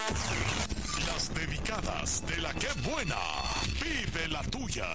Las dedicadas de la que buena. Pide la tuya.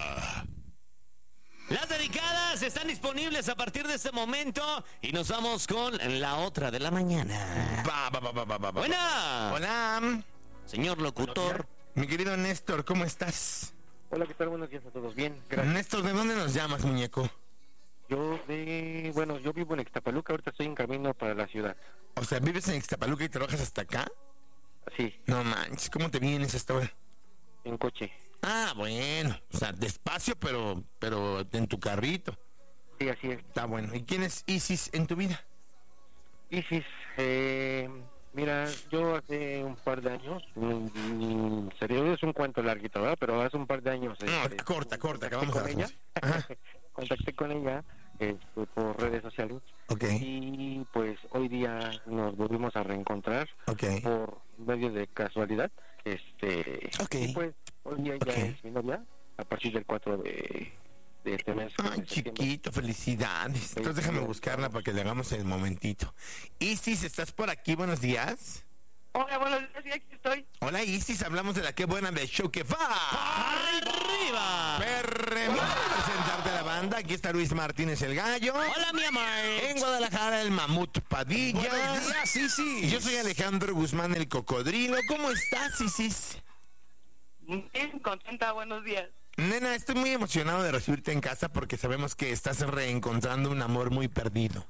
Las dedicadas están disponibles a partir de este momento y nos vamos con la otra de la mañana. Va. Buena. Hola, Señor locutor. mi querido Néstor, ¿cómo estás? Hola, ¿qué tal? Buenos días a todos. Bien, gracias. Néstor, ¿de dónde nos llamas, muñeco? Yo vivo en Ixtapaluca, ahorita estoy en camino para la ciudad. O sea, ¿vives en Ixtapaluca y trabajas hasta acá? Sí, No manches, ¿cómo te vienes hasta ahora? en coche. Ah, bueno, o sea, despacio, pero en tu carrito. Sí, así es. Está bueno. ¿Y quién es Isis en tu vida? Isis, mira, yo hace un par de años, serio, es un cuento larguito, ¿verdad? Pero hace un par de años... No, corta, que vamos a con la ella. Ajá. Contacté con ella por redes sociales. Ok, Y pues hoy día nos volvimos a reencontrar ok. por medio de casualidad. Ok. Y pues hoy día Ok. ya es mi novia a partir del 4 de este mes. Ay, de septiembre. chiquito, felicidades. Entonces déjame buscarla para que le hagamos el momentito. Isis, ¿estás por aquí? Buenos días. Hola, buenos días, sí, aquí estoy. Hola, Isis, hablamos de la que buena del show que va. ¡Arriba! Perremón de presentarte a la banda. Aquí está Luis Martínez el Gallo. Hola, mi amor. En Guadalajara, el Mamut Padilla. Buenos días, Isis. Y yo soy Alejandro Guzmán, el Cocodrilo. ¿Cómo estás, Isis? Bien, contenta, buenos días. Nena, estoy muy emocionado de recibirte en casa porque sabemos que estás reencontrando un amor muy perdido.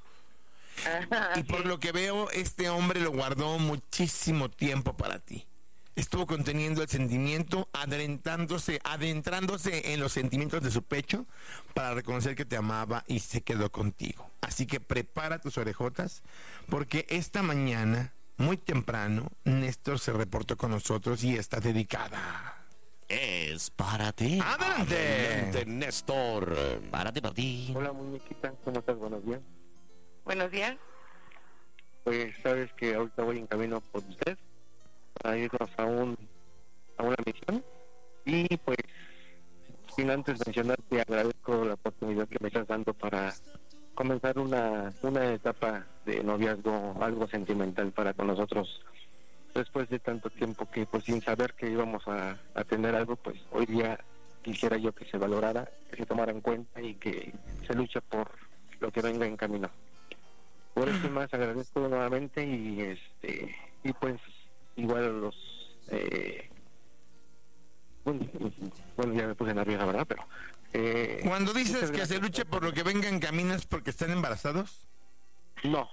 Y por lo que veo, este hombre lo guardó muchísimo tiempo para ti. Estuvo conteniendo el sentimiento, adentrándose en los sentimientos de su pecho para reconocer que te amaba y se quedó contigo. Así que prepara tus orejotas porque esta mañana, muy temprano, Néstor se reportó con nosotros y está dedicada. Es para ti. ¡Adelante! Adelante, Néstor. Para ti. Hola, muñequita, ¿cómo estás? Buenos días. Buenos días. Pues sabes que ahorita voy en camino por usted para irnos a una misión. Y pues, sin antes mencionarte, agradezco la oportunidad que me estás dando para comenzar una etapa de noviazgo algo sentimental para con nosotros. Después de tanto tiempo que, pues, sin saber que íbamos a tener algo, pues hoy día quisiera yo que se valorara, que se tomara en cuenta y que se lucha por lo que venga en camino. Por eso más agradezco nuevamente y pues igual a los bueno, ya me puse nerviosa, ¿verdad? Pero Cuando dices muchas que se gracias. luche por lo que venga en camino es porque están embarazados. No,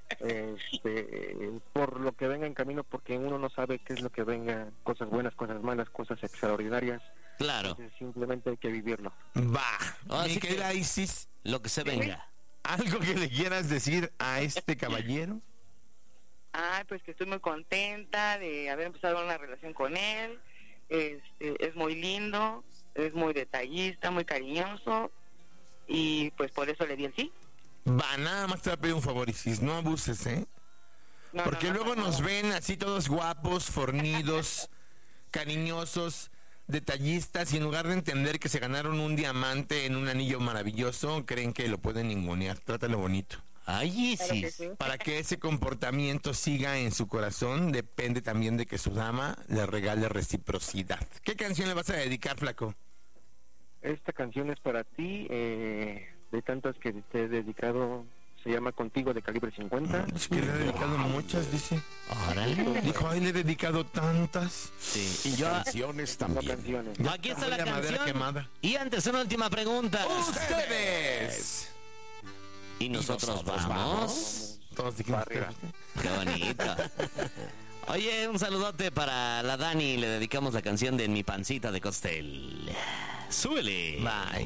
por lo que venga en camino, porque uno no sabe qué es lo que venga, cosas buenas, cosas malas, cosas extraordinarias. Claro. Entonces, simplemente hay que vivirlo. Va. Así Mi que- querida Isis, Lo que se venga. ¿algo que le quieras decir a este caballero? Ay, pues que estoy muy contenta de haber empezado una relación con él. Es muy lindo, es muy detallista, muy cariñoso. Y pues por eso le di el sí. Va, nada más te voy a pedir un favor, Isis, no abuses, ¿eh? No, Porque no, no, luego no, nos no. ven así todos guapos, fornidos, cariñosos, detallistas, y en lugar de entender que se ganaron un diamante en un anillo maravilloso, creen que lo pueden ningunear. Trátalo bonito. Ay, Claro que Isis. sí. Para que ese comportamiento siga en su corazón, depende también de que su dama le regale reciprocidad. ¿Qué canción le vas a dedicar, flaco? Esta canción es para ti, de tantas que te he dedicado, se llama Contigo, de Calibre 50. Es que le he dedicado muchas, dice. Órale. Dijo, ay, le he dedicado tantas. Sí. Y yo... Canciones No también. canciones. Aquí está la Huele a madera canción. quemada. Y antes, una última pregunta. ¡Ustedes! ¿Y nosotros vamos? Todos dijimos Barriga. ustedes. Qué bonito. Oye, un saludote para la Dani. Le dedicamos la canción de En mi pancita de costel. Súbele. Bye.